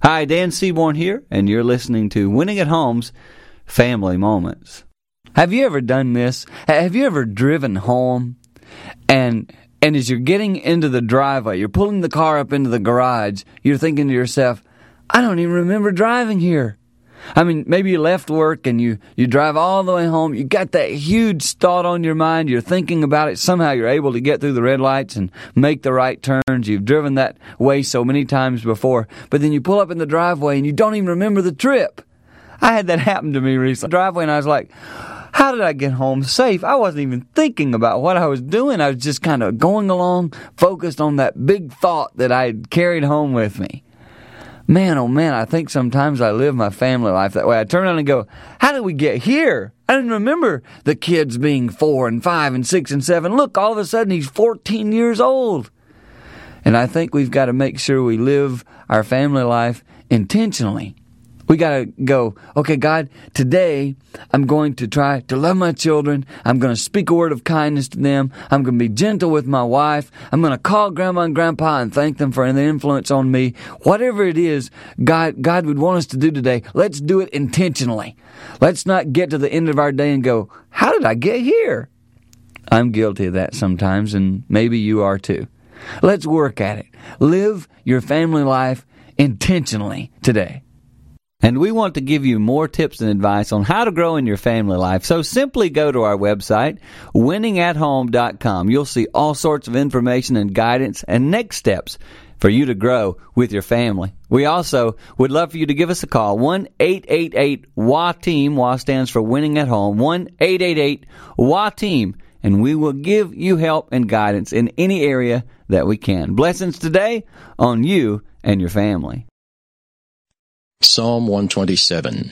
Hi, Dan Seaborn here, and you're listening to Winning at Home's Family Moments. Have you ever done this? Have you ever driven home, and as you're getting into the driveway, you're pulling the car up into the garage, you're thinking to yourself, I don't even remember driving here. I mean, maybe you left work and you drive all the way home. You got that huge thought on your mind. You're thinking about it. Somehow you're able to get through the red lights and make the right turns. You've driven that way so many times before. But then you pull up in the driveway and you don't even remember the trip. I had that happen to me recently. Driveway, and I was like, how did I get home safe? I wasn't even thinking about what I was doing. I was just kind of going along, focused on that big thought that I had carried home with me. Man, oh man, I think sometimes I live my family life that way. I turn around and go, how did we get here? I didn't remember the kids being 4 and 5 and 6 and 7. Look, all of a sudden he's 14 years old. And I think we've got to make sure we live our family life intentionally. We got to go, okay, God, today I'm going to try to love my children. I'm going to speak a word of kindness to them. I'm going to be gentle with my wife. I'm going to call Grandma and Grandpa and thank them for the influence on me. Whatever it is God would want us to do today, let's do it intentionally. Let's not get to the end of our day and go, how did I get here? I'm guilty of that sometimes, and maybe you are too. Let's work at it. Live your family life intentionally today. And we want to give you more tips and advice on how to grow in your family life. So simply go to our website, winningathome.com. You'll see all sorts of information and guidance and next steps for you to grow with your family. We also would love for you to give us a call, 1-888-WA-TEAM. WA stands for Winning at Home, 1-888-WA-TEAM. And we will give you help and guidance in any area that we can. Blessings today on you and your family. Psalm 127.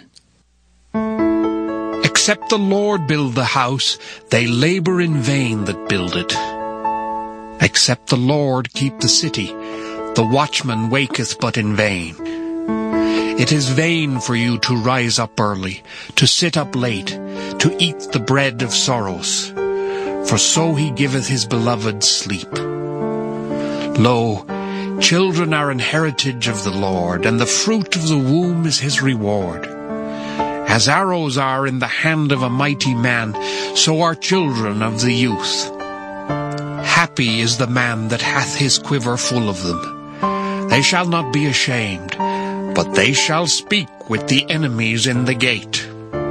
Except the Lord build the house, they labor in vain that build it. Except the Lord keep the city, the watchman waketh but in vain. It is vain for you to rise up early, to sit up late, to eat the bread of sorrows. For so he giveth his beloved sleep. Lo, children are an heritage of the Lord, and the fruit of the womb is his reward. As arrows are in the hand of a mighty man, so are children of the youth. Happy is the man that hath his quiver full of them. They shall not be ashamed, but they shall speak with the enemies in the gate.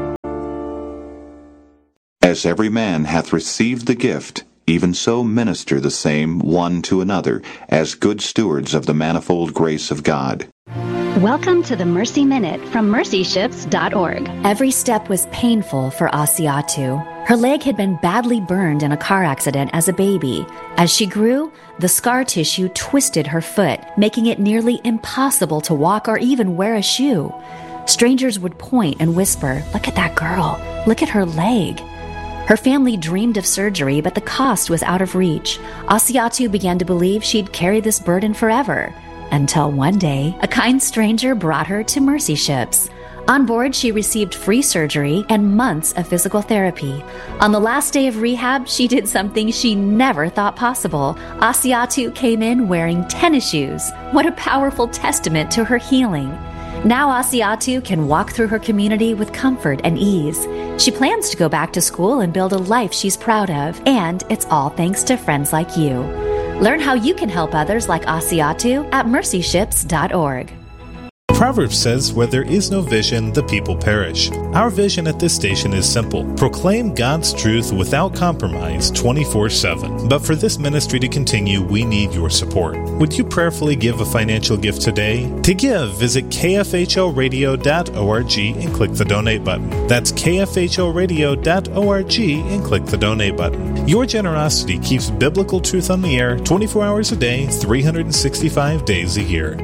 As every man hath received the gift, even so minister the same one to another, as good stewards of the manifold grace of God. Welcome to the Mercy Minute from mercyships.org. Every step was painful for Asiatu. Her leg had been badly burned in a car accident as a baby. As she grew, the scar tissue twisted her foot, making it nearly impossible to walk or even wear a shoe. Strangers would point and whisper, "Look at that girl. Look at her leg." Her family dreamed of surgery, but the cost was out of reach. Asiatu began to believe she'd carry this burden forever. Until one day, a kind stranger brought her to Mercy Ships. On board, she received free surgery and months of physical therapy. On the last day of rehab, she did something she never thought possible. Asiatu came in wearing tennis shoes. What a powerful testament to her healing. Now Asiatu can walk through her community with comfort and ease. She plans to go back to school and build a life she's proud of, and it's all thanks to friends like you. Learn how you can help others like Asiatu at mercyships.org. Proverbs says, where there is no vision, the people perish. Our vision at this station is simple. Proclaim God's truth without compromise 24/7. But for this ministry to continue, we need your support. Would you prayerfully give a financial gift today? To give, visit kfhoradio.org and click the donate button. That's kfhoradio.org and click the donate button. Your generosity keeps biblical truth on the air 24 hours a day, 365 days a year.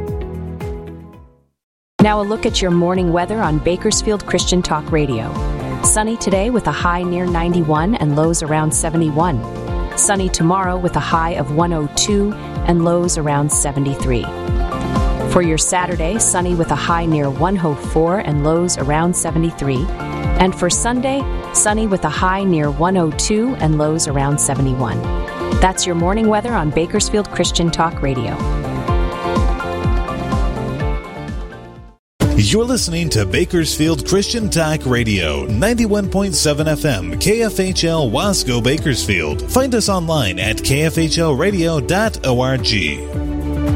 Now a look at your morning weather on Bakersfield Christian Talk Radio. Sunny today with a high near 91 and lows around 71. Sunny tomorrow with a high of 102 and lows around 73. For your Saturday, sunny with a high near 104 and lows around 73. And for Sunday, sunny with a high near 102 and lows around 71. That's your morning weather on Bakersfield Christian Talk Radio. You're listening to Bakersfield Christian Talk Radio, 91.7 FM, KFHL Wasco, Bakersfield. Find us online at kfhlradio.org.